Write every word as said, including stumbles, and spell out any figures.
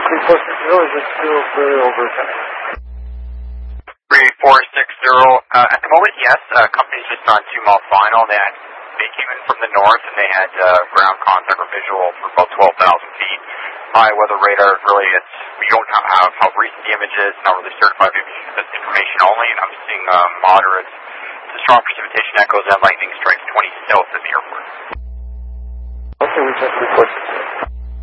three four six zero, is it still clear over time? three four six zero, uh, at the moment, yes, uh, company's just on two mile final. They had, they came in from the north and they had, uh, ground contact or visual for about twelve thousand feet. High weather radar, really, it's, we don't have how recent the image is, not really certified, it's information only, and I'm seeing, uh, moderate to strong precipitation echoes and lightning strikes twenty south of the airport. Okay, we just reported.